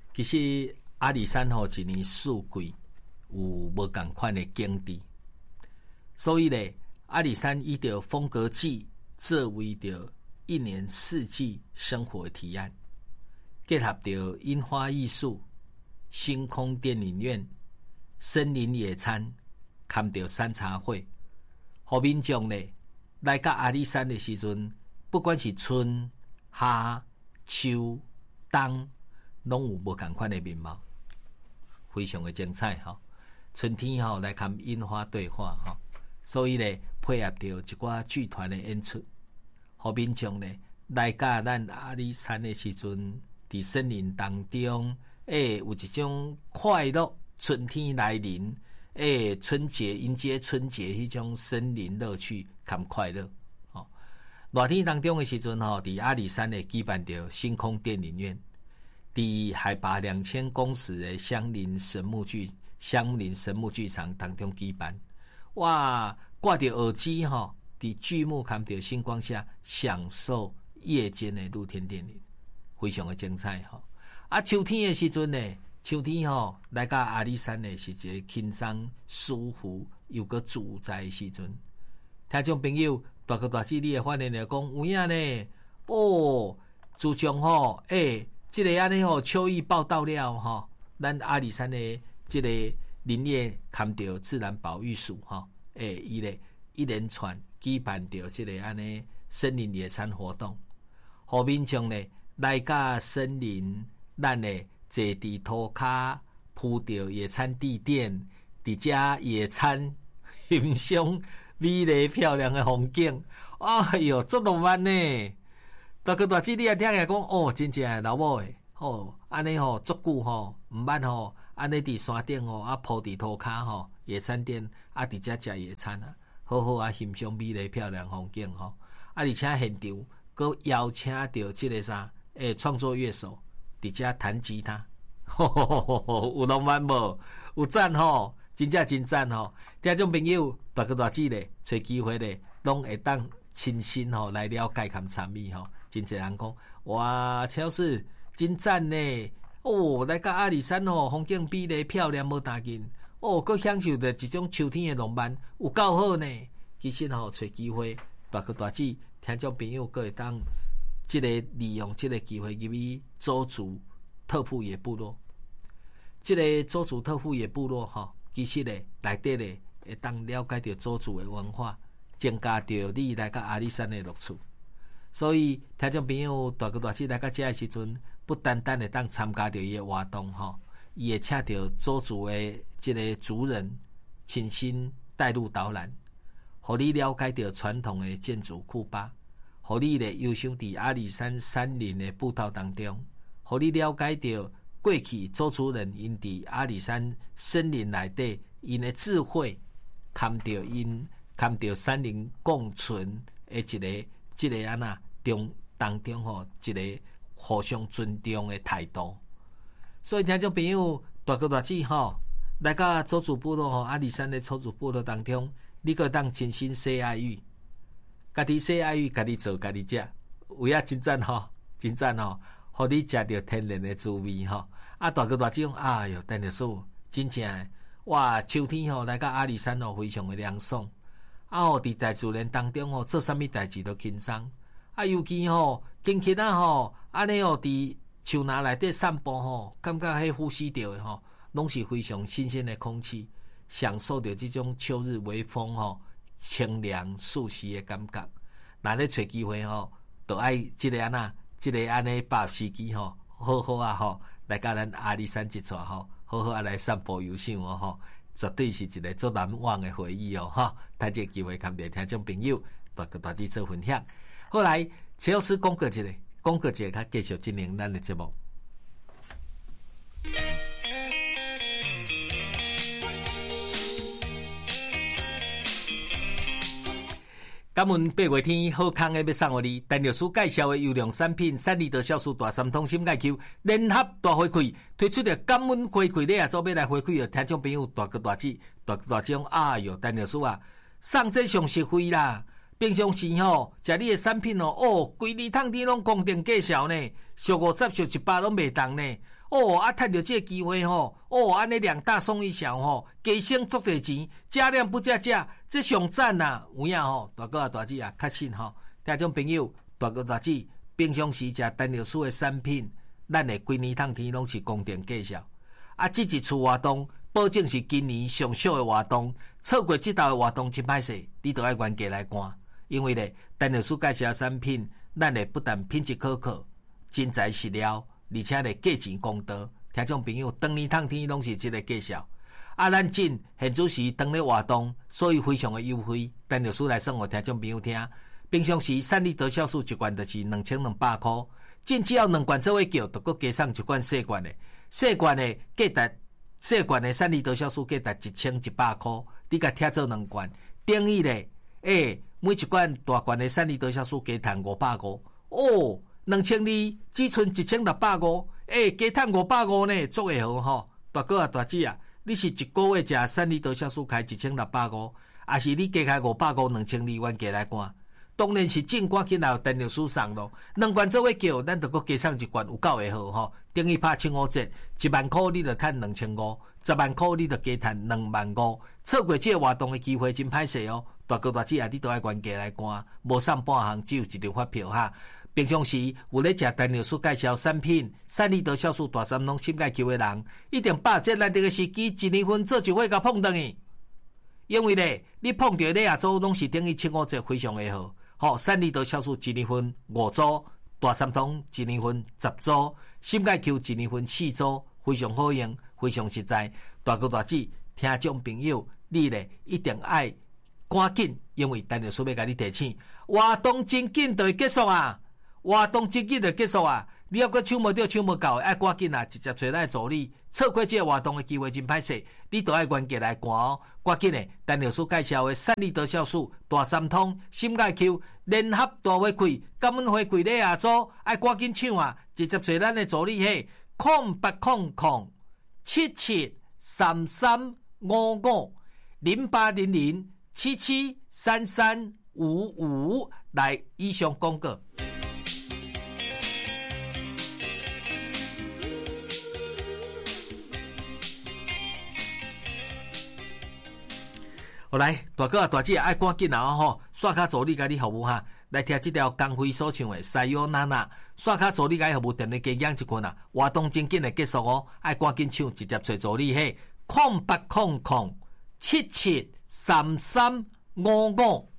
其实阿里山一年四季有无同款的景致，所以咧，阿里山以着风格季作为着一年四季生活的体验，结合着樱花艺术、星空电影院、森林野餐，看着山茶会，互民众咧来到阿里山的时阵，不管是春夏秋冬，拢有无同款的面貌，非常的精彩哈。春天来看樱花对话哈，所以咧配合着一寡剧团的演出，互民众咧来到咱阿里山的时阵，伫森林当中，有一种快乐，春天来临，春节迎接春节迄种森林乐趣含快乐。热天当中的时阵伫阿里山咧举办着星空电影院，伫海拔2000公尺的香林神木剧场当中举办。哇，挂着耳机伫剧目看着星光下，享受夜间的露天电影，非常的精彩啊，秋天的时阵呢，秋天来到阿里山呢是一个轻松舒服又个自在的时阵。听众朋友，大哥大姐，你会发现了讲有影呢？自从这个安尼秋意报道了咱阿里山的这个林业看到自然保育署伊咧一连串举办着这个安尼森林野餐活动，互民众咧来到森林，咱咧坐伫涂骹铺着野餐地垫，伫遮野餐，欣赏美丽漂亮的风景。哎哟，足浪漫呢！大哥大姐，你也听下讲真正老母诶，安尼足久毋捌安尼伫山顶铺伫涂骹野餐垫伫遮食野餐好好欣赏美丽漂亮风景而且现场佫邀请到这个创作乐手伫遮弹吉他，有浪漫无？有赞真正真赞听众朋友，大哥大姐咧，找机会咧，拢会当亲身来了解和参与真侪人讲，哇，超市真赞呢！来到阿里山风景美丽漂亮无大紧佫享受着一种秋天的浪漫，有够好呢！其实找机会，大哥大姐听众朋友佫会当利用这个机会入去周族特富野部落。这个周族特富野部落其实咧内底咧会当了解到周族的文化，增加着你来到阿里山的乐趣。所以听众朋友，大哥大姐来到这的时阵，不单单会当参加着伊的活动伊会请着周族的这个族人亲身带路导览，互你了解到传统的建筑库巴，互你咧游赏伫阿里山山林的步道当中，互你了解到过去周族人因伫阿里山森林内底因的智慧，看到山林共存的一个当中一个互相尊重的态度。所以听众朋友，大哥大姐来到周族部落阿里山的周族部落当中，你可当亲身洗爱玉，家己洗爱玉，家己做，家己食，有影真赞真赞互你食到天然的滋味大哥大姐讲，哎哟，陈律师真正哇，秋天来到阿里山非常的凉爽伫大自然当中做啥物代志都轻松尤其近期安尼伫树林内底散步感觉迄呼吸到的拢是非常新鲜的空气，享受到这种秋日微风清凉舒适的感觉。若咧找机会就爱这个安尼把握时机好好来到咱阿里山一撮好好来散步游赏绝对是一个足难忘的回忆趁这个机会跟听众朋友大家做分享。后来陈老师讲过一个，他继续进行咱的节目。感恩八月天好康的要送予你，陈律师介绍的优良产品，三利德酵素大三通心解球联合大回馈，推出的感恩回馈，你也做要来回馈听众朋友大哥大姐讲，哎哟，陈律师送这上实惠啦！平常时食你的产品规日通天拢公定价销呢，俗50俗100拢袂当呢。 趁着这个机会安尼2大送1小加省足侪钱，加量不加价，这上赞呐！有影大哥大姐啊，确信听众朋友，大哥大姐平常时食陈老师的产品，咱的规年通天拢是公定价销。这一次活动，保证是今年上小的活动，错过这道的活动真歹势，你都要原价来赶。因为咧，陈老师介绍的产品，咱的不但品质可靠、真材实料，而且咧价钱公道。听众朋友，当年通天拢是这个介绍。咱真现主时当咧活动，所以非常的优惠。陈老师来算互听众朋友听，平常时3粒得酵素1罐就是2200块，真只要2罐做伙叫，就搁加送1罐细罐的。细罐的价值，细罐的3粒得酵素价值1100块，你甲贴做2罐，等于咧，每一罐大罐的3粒得酵素加赚550，2200只剩1650，加赚550呢，足会好大哥大姐啊，你是一个月食3粒得酵素开1650，还是你加开550，2200元价来赶？当然是正赶紧来陈老师送咯，2罐做伙叫，咱就搁加送1罐，有够会好等于拍清5折，1万块你就赚2500，10万块你就加赚25000，错过这个活动的机会真歹势大哥大姐啊，你都要原价来赶，无送半项，只有1张发票平常时有咧食陈老师介绍产品，3粒得酵素大三拢心解求的人，一定把握难得的时机，1年份做一回甲碰倒去。因为咧，你碰到咧做拢是等于7-5折，非常的好。3粒得酵素1年份5组，大三通1年份10组，心解球1年份4组，非常好用，非常实在。大哥大姐，听众朋友，你咧一定爱赶紧，因为陈老师要甲你提醒，活动真紧就会结束活动真紧就结束你要搁抢无到抢无到的，爱赶紧直接找咱助理。错过这个活动的机会真歹势，你都爱原价来赶赶紧的。陈老师介绍的3粒得酵素、大三通、心解球联合大回馈，感恩回馈咧组，爱赶紧抢直接找咱的助理08007733550800773355来以上广告。好来，大哥大姐爱赶紧刷卡助理甲你服务来听这条江辉所唱的《西哟娜娜》，刷卡助理甲服务店咧加养一群活动真紧的结束爱赶紧抢，直接找助理0800773355。